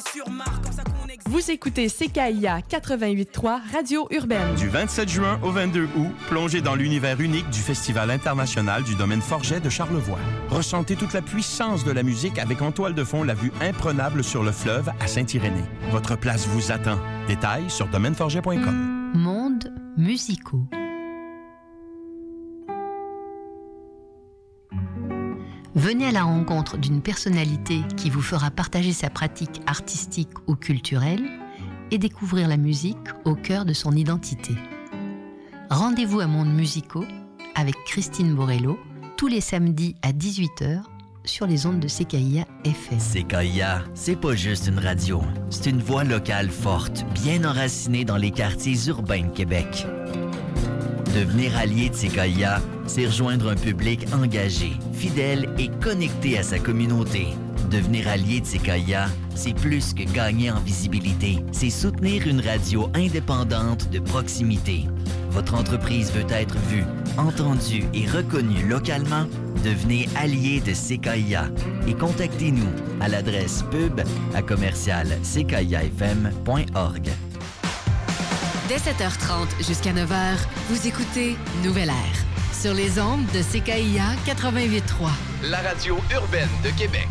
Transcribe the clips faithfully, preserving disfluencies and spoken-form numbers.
sur Mars, comme ça qu'on existe. Vous écoutez C K I A quatre-vingt-huit trois, Radio Urbaine. Du vingt-sept juin au vingt-deux août, plongez dans l'univers unique du Festival international du domaine Forget de Charlevoix. Ressentez toute la puissance de la musique avec en toile de fond la vue imprenable sur le fleuve à Saint-Irénée. Votre place vous attend. Détails sur domaine forget point com. Mondes musicaux. Venez à la rencontre d'une personnalité qui vous fera partager sa pratique artistique ou culturelle et découvrir la musique au cœur de son identité. Rendez-vous à Mondes musicaux avec Christine Borello tous les samedis à dix-huit heures sur les ondes de C K I A F M. C K I A, c'est pas juste une radio, c'est une voix locale forte, bien enracinée dans les quartiers urbains de Québec. Devenir allié de C K I A, c'est rejoindre un public engagé, fidèle et connecté à sa communauté. Devenir allié de C K I A, c'est plus que gagner en visibilité. C'est soutenir une radio indépendante de proximité. Votre entreprise veut être vue, entendue et reconnue localement? Devenez allié de C K I A et contactez-nous à l'adresse pub à commercial c k i a f m point org. Dès sept heures trente jusqu'à neuf heures, vous écoutez Nouvelle Air sur les ondes de C K I A quatre-vingt-huit trois. La radio urbaine de Québec.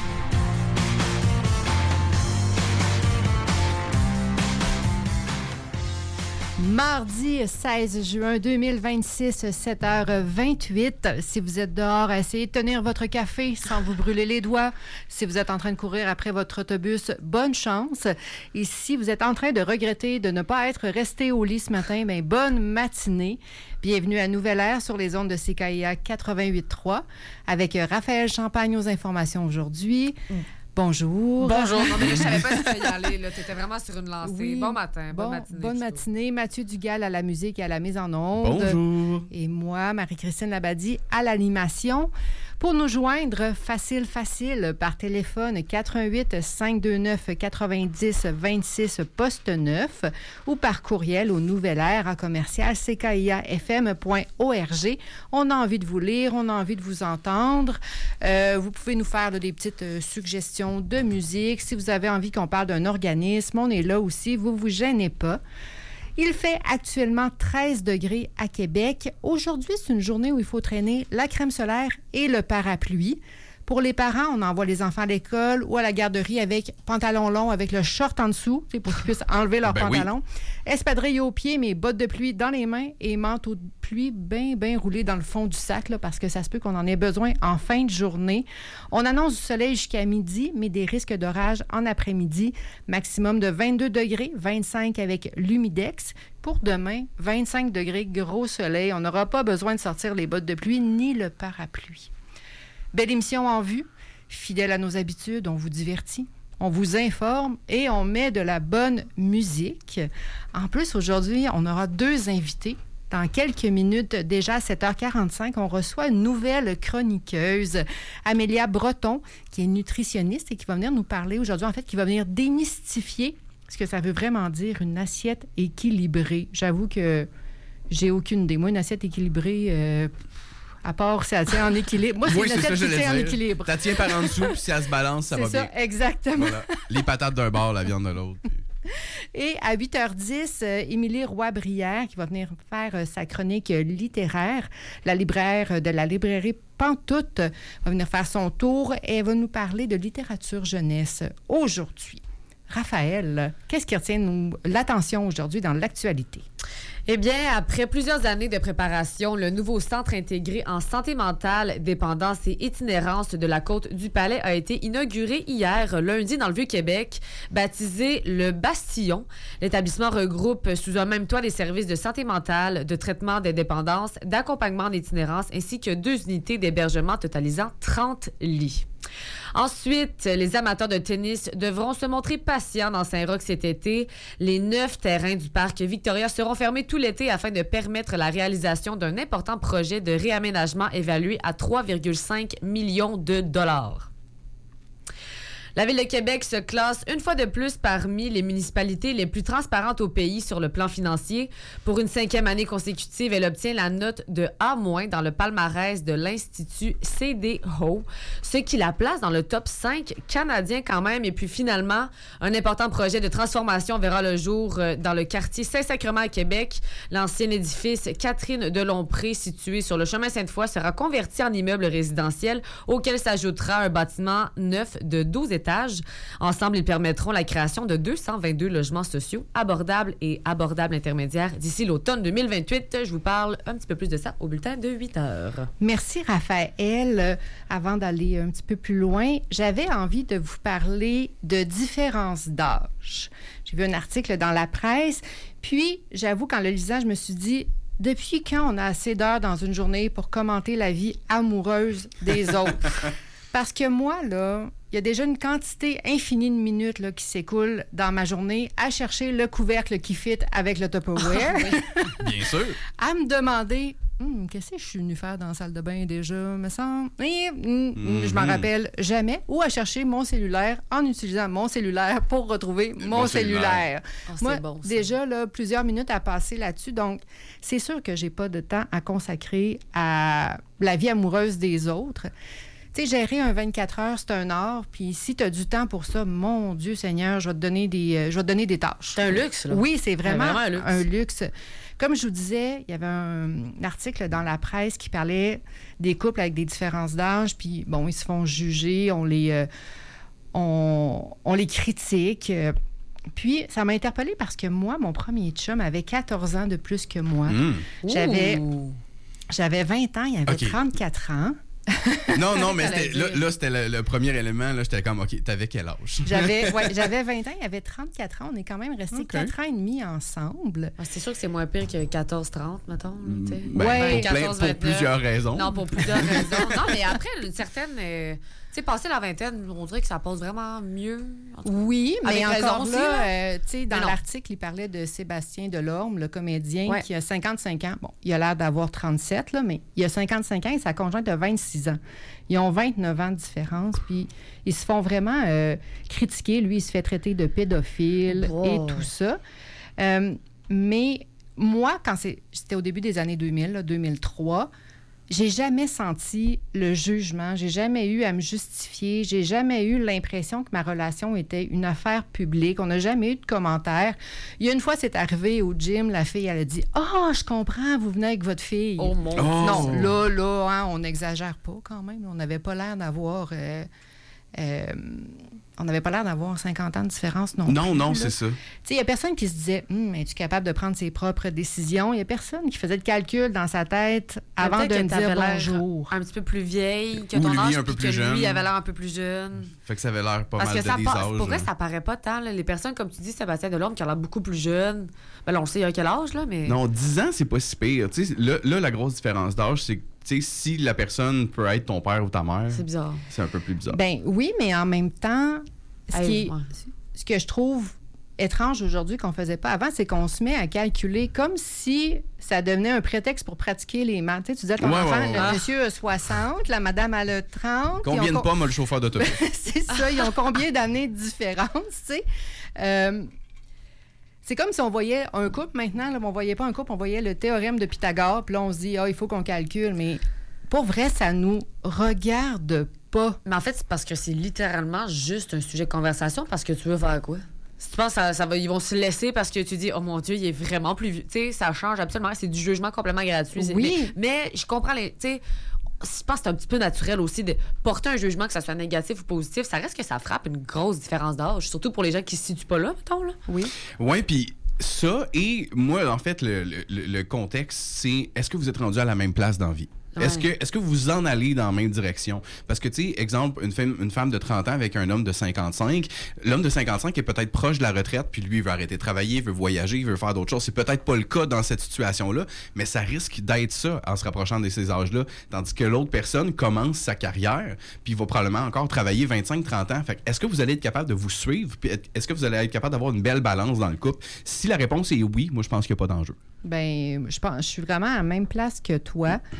Mardi seize juin deux mille vingt-six, sept heures vingt-huit. Si vous êtes dehors, essayez de tenir votre café sans vous brûler les doigts. Si vous êtes en train de courir après votre autobus, bonne chance. Et si vous êtes en train de regretter de ne pas être resté au lit ce matin, bien, bonne matinée. Bienvenue à Nouvelle Air sur les ondes de C K I A quatre-vingt-huit trois avec Raphaël Champagne aux informations aujourd'hui. Mm. Bonjour. Bonjour. Non, mais là, je savais pas si tu y aller. Tu étais vraiment sur une lancée. Oui. Bon matin. Bonne bon, matinée. Bonne matinée. Mathieu Dugal à la musique et à la mise en onde. Bonjour. Et moi, Marie-Christine Labadie à l'animation. Pour nous joindre, facile, facile, par téléphone quatre un huit, cinq deux neuf, quatre-vingt-dix, vingt-six, poste neuf ou par courriel au Nouvelle Air à commercial c k i a f m point org. On a envie de vous lire, on a envie de vous entendre. Euh, vous pouvez nous faire là, des petites euh, suggestions de musique. Si vous avez envie qu'on parle d'un organisme, on est là aussi. Vous ne vous gênez pas. Il fait actuellement treize degrés à Québec. Aujourd'hui, c'est une journée où il faut traîner la crème solaire et le parapluie. Pour les parents, on envoie les enfants à l'école ou à la garderie avec pantalon long, avec le short en dessous, pour qu'ils puissent enlever leur ben pantalon. Oui. Espadrille aux pieds, mais bottes de pluie dans les mains et manteau de pluie bien, bien roulé dans le fond du sac, là, parce que ça se peut qu'on en ait besoin en fin de journée. On annonce du soleil jusqu'à midi, mais des risques d'orage en après-midi. Maximum de vingt-deux degrés, vingt-cinq avec l'humidex. Pour demain, vingt-cinq degrés, gros soleil. On n'aura pas besoin de sortir les bottes de pluie ni le parapluie. Belle émission en vue, fidèle à nos habitudes, on vous divertit, on vous informe et on met de la bonne musique. En plus, aujourd'hui, on aura deux invités. Dans quelques minutes, déjà à sept heures quarante-cinq, on reçoit une nouvelle chroniqueuse, Amélia Breton, qui est nutritionniste et qui va venir nous parler aujourd'hui, en fait, qui va venir démystifier ce que ça veut vraiment dire une assiette équilibrée. J'avoue que j'ai aucune idée. Moi, une assiette équilibrée... Euh, à part si elle tient en équilibre. Moi, c'est oui, une assiette qui tient en équilibre. Ça tient par en dessous, puis si elle se balance, ça c'est va ça, bien. C'est ça, exactement. Voilà. Les patates d'un bord, la viande de l'autre. Puis... Et à huit heures dix, euh, Émilie Roy-Brière qui va venir faire euh, sa chronique euh, littéraire. La libraire de la librairie Pantoute va venir faire son tour et elle va nous parler de littérature jeunesse aujourd'hui. Raphaël, qu'est-ce qui retient nous, l'attention aujourd'hui dans l'actualité? Eh bien, après plusieurs années de préparation, le nouveau centre intégré en santé mentale, dépendance et itinérance de la Côte-du-Palais a été inauguré hier, lundi, dans le Vieux-Québec, baptisé le Bastillon. L'établissement regroupe sous un même toit des services de santé mentale, de traitement des dépendances, d'accompagnement d'itinérance, ainsi que deux unités d'hébergement totalisant trente lits. Ensuite, les amateurs de tennis devront se montrer patients dans Saint-Roch cet été. Les neuf terrains du parc Victoria seront fermés tout l'été afin de permettre la réalisation d'un important projet de réaménagement évalué à trois virgule cinq millions de dollars. La Ville de Québec se classe une fois de plus parmi les municipalités les plus transparentes au pays sur le plan financier. Pour une cinquième année consécutive, elle obtient la note de A- dans le palmarès de l'Institut C D O, ce qui la place dans le top cinq canadien quand même. Et puis finalement, un important projet de transformation verra le jour dans le quartier Saint-Sacrement à Québec. L'ancien édifice Catherine de Lompré, situé sur le chemin Sainte-Foy, sera converti en immeuble résidentiel auquel s'ajoutera un bâtiment neuf de douze étages. Ensemble, ils permettront la création de deux cent vingt-deux logements sociaux abordables et abordables intermédiaires d'ici l'automne deux mille vingt-huit. Je vous parle un petit peu plus de ça au bulletin de huit heures. Merci, Raphaël. Avant d'aller un petit peu plus loin, j'avais envie de vous parler de différence d'âge. J'ai vu un article dans la presse, puis j'avoue qu'en le lisant, je me suis dit, depuis quand on a assez d'heures dans une journée pour commenter la vie amoureuse des autres? Parce que moi, là, il y a déjà une quantité infinie de minutes là, qui s'écoulent dans ma journée à chercher le couvercle qui fit avec le Tupperware. Bien sûr. À me demander, hm, qu'est-ce que je suis venue faire dans la salle de bain déjà, me semble? Et, hum, mm-hmm. Je m'en rappelle jamais. Ou à chercher mon cellulaire en utilisant mon cellulaire pour retrouver mon, mon cellulaire. cellulaire. Oh, moi, bon, déjà, là, plusieurs minutes à passer là-dessus. Donc, c'est sûr que j'ai pas de temps à consacrer à la vie amoureuse des autres. Tu sais, gérer un vingt-quatre heures, c'est un art. Puis si tu as du temps pour ça, mon Dieu Seigneur, je vais te donner des, euh, je vais te donner des tâches. C'est un luxe, là. Oui, c'est vraiment, vraiment un, luxe. un luxe. Comme je vous disais, il y avait un, un article dans la presse qui parlait des couples avec des différences d'âge. Puis, bon, ils se font juger, on les, euh, on, on les critique. Euh, Puis, ça m'a interpellée parce que moi, mon premier chum avait quatorze ans de plus que moi. Mmh. J'avais, j'avais vingt ans, il avait okay. trente-quatre ans. non, non, mais c'était, là, là, c'était le, le premier élément. Là, j'étais comme, OK, t'avais quel âge? J'avais, ouais, j'avais vingt ans, il avait trente-quatre ans. On est quand même restés okay. quatre ans et demi ensemble. Ah, c'est sûr que c'est moins pire que quatorze trente, mettons. Mm, ben, ouais. Pour, plein, pour plusieurs raisons. Non, pour plusieurs raisons. Non, mais après, une certaine... Euh, tu sais, passer la vingtaine, on dirait que ça passe vraiment mieux. Oui, mais avec encore raison là, euh, tu sais, dans mais l'article, il parlait de Sébastien Delorme, le comédien, ouais. qui a cinquante-cinq ans. Bon, il a l'air d'avoir trente-sept, là, mais il a cinquante-cinq ans et sa conjointe a vingt-six ans. Ils ont vingt-neuf ans de différence, puis ils se font vraiment euh, critiquer. Lui, il se fait traiter de pédophile oh. et tout ça. Euh, mais moi, quand c'est, c'était au début des années deux mille, là, deux mille trois, j'ai jamais senti le jugement, j'ai jamais eu à me justifier, j'ai jamais eu l'impression que ma relation était une affaire publique, on n'a jamais eu de commentaires. Il y a une fois, c'est arrivé au gym, la fille, elle a dit « Ah, oh, je comprends, vous venez avec votre fille. » Oh mon Dieu! Non, là, là, hein, on n'exagère pas quand même, on n'avait pas l'air d'avoir... Euh, euh, on n'avait pas l'air d'avoir cinquante ans de différence non, non plus. Non, non, là. c'est ça. Tu sais, il n'y a personne qui se disait hm, « Es-tu capable de prendre ses propres décisions? » Il n'y a personne qui faisait de calcul dans sa tête avant de me dire bonjour. Un petit peu plus vieille que Ou ton lui, âge, un peu puis plus que jeune. lui avait l'air un peu plus jeune. Fait que ça avait l'air pas Parce mal que de ça des passe, âges. pour vrai, là. ça paraît pas tant. Là. Les personnes, comme tu dis, Sébastien Delorme, qui a l'air beaucoup plus jeune. Ben là, on sait il a quel âge, là, mais... Non, dix ans, c'est pas si pire. Tu sais, là, là, la grosse différence d'âge, c'est que tu sais, si la personne peut être ton père ou ta mère... C'est bizarre. C'est un peu plus bizarre. Ben oui, mais en même temps, ce, hey, qui est, ouais. ce que je trouve étrange aujourd'hui qu'on faisait pas avant, c'est qu'on se met à calculer comme si ça devenait un prétexte pour pratiquer les maths. Tu sais, tu disais, ton ouais, enfant, ouais, ouais. le Ah. monsieur a soixante, la madame elle a trente. Combien de pommes a le chauffeur d'autobus? C'est ça, ils ont combien d'années de différence, tu sais? Euh, c'est comme si on voyait un couple maintenant, là, on voyait pas un couple, on voyait le théorème de Pythagore, puis là, on se dit, ah, il faut qu'on calcule, mais pour vrai, ça nous regarde pas. Mais en fait, c'est parce que c'est littéralement juste un sujet de conversation, parce que tu veux faire quoi? Si tu penses que ça, ça va, ils vont se laisser parce que tu dis, oh mon Dieu, il est vraiment plus vieux. Tu sais, ça change absolument. C'est du jugement complètement gratuit. Oui. Mais, mais je comprends les. Tu sais, je pense que c'est un petit peu naturel aussi de porter un jugement, que ça soit négatif ou positif. Ça reste que ça frappe une grosse différence d'âge, surtout pour les gens qui ne se situent pas là, mettons. Là. Oui. Oui, puis ça, et moi, en fait, le, le, le contexte, c'est est-ce que vous êtes rendu à la même place dans la vie? Ouais. Est-ce que, est-ce que vous en allez dans la même direction? Parce que, tu sais, exemple, une femme, une femme de trente ans avec un homme de cinquante-cinq, l'homme de cinquante-cinq est peut-être proche de la retraite, puis lui, il veut arrêter de travailler, il veut voyager, il veut faire d'autres choses. C'est peut-être pas le cas dans cette situation-là, mais ça risque d'être ça en se rapprochant de ces âges-là. Tandis que l'autre personne commence sa carrière, puis il va probablement encore travailler vingt-cinq trente ans. Fait que est-ce que vous allez être capable de vous suivre? Puis est-ce que vous allez être capable d'avoir une belle balance dans le couple? Si la réponse est oui, moi, je pense qu'il n'y a pas d'enjeu. Ben, je pense, je suis vraiment à la même place que toi.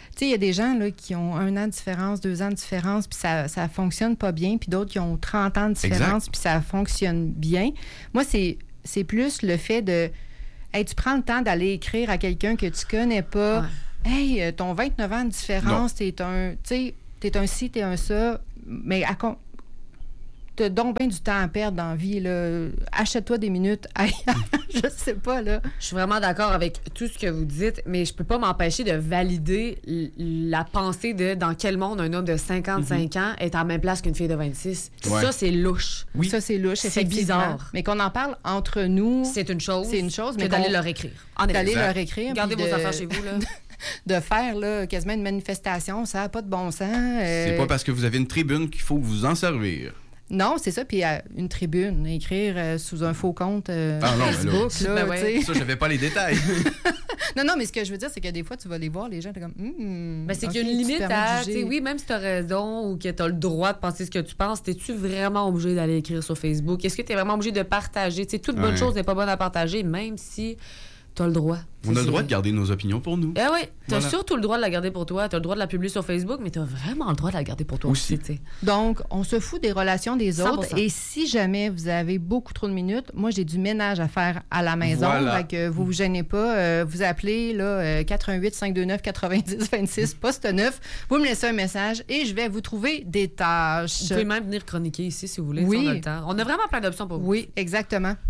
sais, il y a des gens là, qui ont un an de différence, deux ans de différence, puis ça ça fonctionne pas bien, puis d'autres qui ont trente ans de différence, puis ça fonctionne bien. Moi, c'est, c'est plus le fait de... Hey, tu prends le temps d'aller écrire à quelqu'un que tu connais pas. Ouais. Hey, ton vingt-neuf ans de différence, t'es un... Tu sais, t'es un ci, t'es un ça, mais à con... T'as donc bien du temps à perdre dans la vie, là. Achète-toi des minutes ailleurs. Je sais pas, là. Je suis vraiment d'accord avec tout ce que vous dites, mais je peux pas m'empêcher de valider l- la pensée de dans quel monde un homme de cinquante-cinq mm-hmm. ans est à la même place qu'une fille de vingt-six. Ouais. Ça, c'est louche. Oui. Ça, c'est louche, c'est bizarre. Mais qu'on en parle entre nous... C'est une chose. C'est une chose, mais que d'aller leur écrire. En d'aller leur écrire. Gardez vos de... affaires chez vous, là. de faire là, quasiment une manifestation, ça n'a pas de bon sens. Euh... C'est pas parce que vous avez une tribune qu'il faut vous en servir. Non, c'est ça. Puis euh, une tribune, écrire euh, sous un faux compte euh, ah non, Facebook. Là, ben ouais. Ça, je n'avais pas les détails. non, non, mais ce que je veux dire, c'est que des fois, tu vas les voir, les gens, t'es comme... Mm, ben, c'est okay, qu'il y a une limite à... Oui, même si tu as raison ou que tu as le droit de penser ce que tu penses, es-tu vraiment obligé d'aller écrire sur Facebook? Est-ce que tu es vraiment obligé de partager? T'sais, toute bonne ouais. chose n'est pas bonne à partager, même si tu as le droit. On a le droit de garder nos opinions pour nous. Eh oui, tu as voilà. surtout le droit de la garder pour toi. Tu as le droit de la publier sur Facebook, mais tu as vraiment le droit de la garder pour toi aussi. aussi Donc, on se fout des relations des autres. cent pour cent. Et si jamais vous avez beaucoup trop de minutes, moi, j'ai du ménage à faire à la maison. Voilà. Fait que vous vous gênez pas. Euh, vous appelez là, euh, quatre un huit, cinq deux neuf, quatre-vingt-dix, vingt-six, poste neuf. Vous me laissez un message et je vais vous trouver des tâches. Vous pouvez même venir chroniquer ici si vous voulez. Oui. Si on a le temps. On a vraiment plein d'options pour vous. Oui, exactement.